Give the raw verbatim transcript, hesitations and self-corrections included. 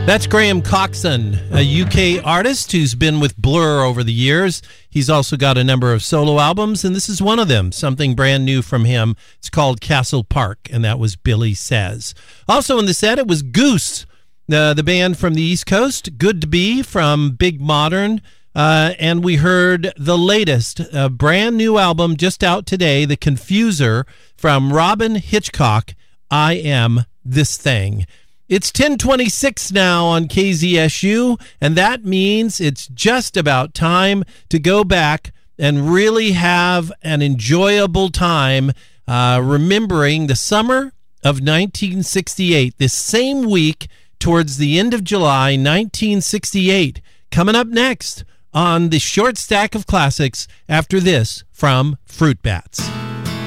That's Graham Coxon, a U K artist who's been with Blur over the years. He's also got a number of solo albums, and this is one of them, something brand new from him. It's called Castle Park, and that was Billy Says. Also in the set, it was Goose, uh, the band from the East Coast, Good to Be from Big Modern, uh, and we heard the latest, a brand new album just out today, The Confuser, from Robin Hitchcock, I Am This Thing. It's ten twenty-six now on K Z S U, and that means it's just about time to go back and really have an enjoyable time uh, remembering the summer of nineteen sixty-eight. This same week, towards the end of July, nineteen sixty-eight. Coming up next on the Short Stack of Classics after this from Fruit Bats.